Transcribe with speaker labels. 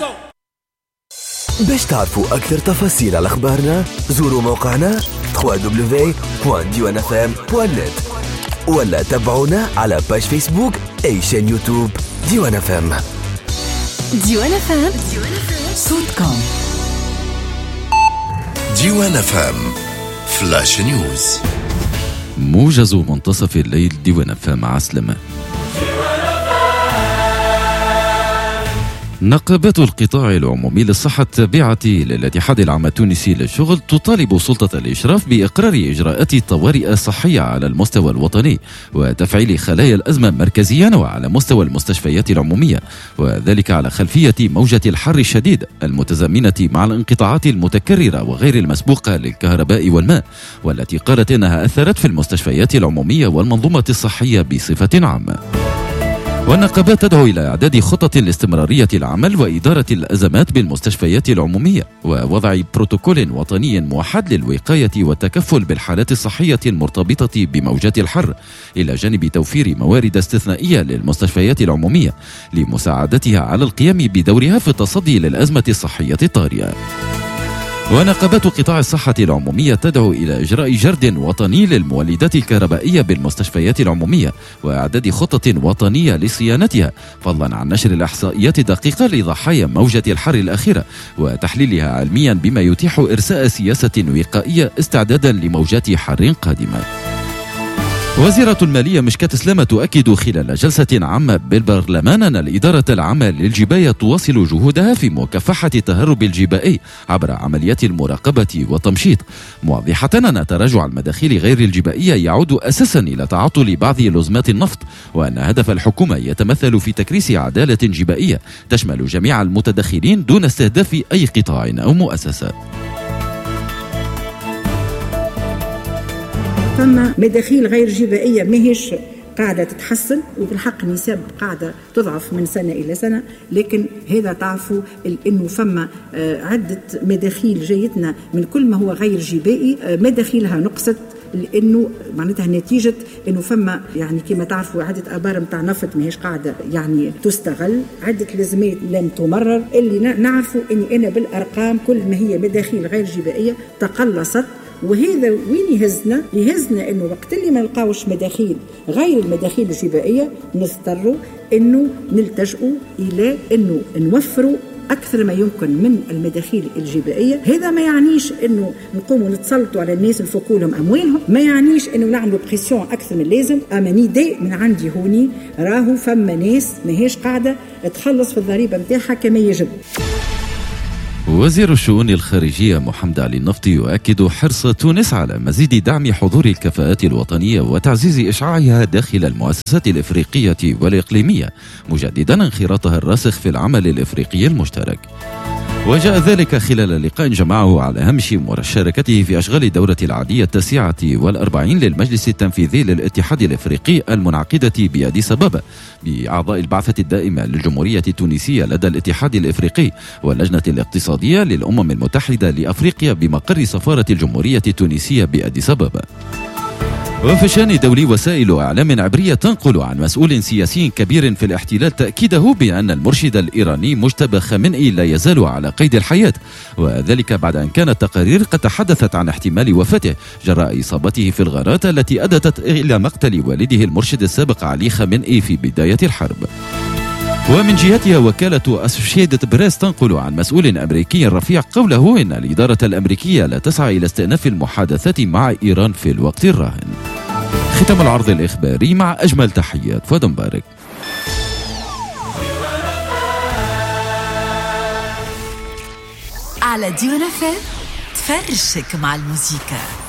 Speaker 1: باش تعرفوا أكثر تفاصيل على أخبارنا زوروا موقعنا www.diwanfm.net ولا تابعونا على باج فيسبوك أي شان يوتيوب ديوان FM.
Speaker 2: ديوان FM صوتكم.
Speaker 3: ديوان FM فلاش نيوز.
Speaker 4: موجز منتصف الليل ديوان FM عسلمة. نقابات القطاع العمومي للصحة التابعة للاتحاد العام التونسي للشغل تطالب سلطة الإشراف بإقرار إجراءات طوارئ صحية على المستوى الوطني وتفعيل خلايا الأزمة مركزيا وعلى مستوى المستشفيات العمومية، وذلك على خلفية موجة الحر الشديد المتزامنة مع الانقطاعات المتكررة وغير المسبوقة للكهرباء والماء، والتي قالت إنها أثرت في المستشفيات العمومية والمنظومة الصحية بصفة عامة. والنقابات تدعو إلى إعداد خطط لاستمرارية العمل وإدارة الأزمات بالمستشفيات العمومية ووضع بروتوكول وطني موحد للوقاية والتكفل بالحالات الصحية المرتبطة بموجات الحر، إلى جانب توفير موارد استثنائية للمستشفيات العمومية لمساعدتها على القيام بدورها في التصدي للأزمة الصحية الطارئة. ونقابات قطاع الصحة العمومية تدعو إلى إجراء جرد وطني للمولدات الكهربائية بالمستشفيات العمومية وإعداد خطة وطنية لصيانتها، فضلا عن نشر الإحصائيات الدقيقة لضحايا موجة الحر الأخيرة وتحليلها علميا بما يتيح إرساء سياسة وقائية استعدادا لموجات حر قادمة. وزيرة المالية مشكات سلامة تؤكد خلال جلسة عامة بالبرلمان أن الإدارة العامة للجباية تواصل جهودها في مكافحة التهرب الجبائي عبر عمليات المراقبة والتمشيط، موضحة أن تراجع المداخيل غير الجبائية يعود أساسا إلى تعطل بعض لزمات النفط، وأن هدف الحكومة يتمثل في تكريس عدالة جبائية تشمل جميع المتدخلين دون استهداف أي قطاع أو مؤسسة.
Speaker 5: ثم مداخيل غير جبائية ماهيش قاعدة تتحسن، وبالحق النسب قاعدة تضعف من سنة إلى سنة، لكن هذا تعرفوا إنه فما عدة مداخيل جايتنا من كل ما هو غير جبائي، مداخيلها نقصت لأنه معناتها نتيجة إنه فما يعني كما تعرفوا عدة آبار متاع نفط ماهيش قاعدة يعني تستغل، عدة لازمات لم تمرر، اللي نعرفوا إني أنا بالأرقام كل ما هي مداخيل غير جبائية تقلصت. وهذا وين يهزنا انه وقت اللي ما نلقاوش مداخيل غير المداخيل الجبائيه نضطروا انه نلتجئوا الى انه نوفروا اكثر ما يمكن من المداخيل الجبائيه. هذا ما يعنيش انه نقوموا نتسلطوا على الناس نفكوا لهم اموالهم، ما يعنيش انه نعملوا بريسيون اكثر من اللازم، اما نداء من عندي هوني راهو فما ناس ماهيش قاعده تخلص في الضريبه نتاعها كما يجب.
Speaker 4: وزير الشؤون الخارجية محمد علي النفطي يؤكد حرص تونس على مزيد دعم حضور الكفاءات الوطنية وتعزيز إشعاعها داخل المؤسسات الإفريقية والإقليمية، مجددا انخراطها الراسخ في العمل الإفريقي المشترك. وجاء ذلك خلال لقاء جمعه على هامش مشاركته في أشغال الدورة العادية 49 للمجلس التنفيذي للاتحاد الإفريقي المنعقدة بأديس أبابا بأعضاء البعثة الدائمة للجمهورية التونسية لدى الاتحاد الإفريقي واللجنة الاقتصادية للأمم المتحدة لأفريقيا بمقر سفارة الجمهورية التونسية بأديس أبابا. وفي شأن دولي، وسائل إعلام عبرية تنقل عن مسؤول سياسي كبير في الاحتلال تأكيده بأن المرشد الإيراني مجتبى خامنئي لا يزال على قيد الحياة، وذلك بعد أن كانت تقارير قد تحدثت عن احتمال وفاته جراء إصابته في الغارات التي أدت إلى مقتل والده المرشد السابق علي خامنئي في بداية الحرب. ومن جهتها وكالة أسوشيتد بريس تنقل عن مسؤول أمريكي رفيع قوله إن الإدارة الأمريكية لا تسعى إلى استئناف المحادثات مع إيران في الوقت الراهن. ختم العرض الإخباري مع أجمل تحيات فؤاد مبارك.
Speaker 2: على ديوان FM تفرشك مع الموسيقى.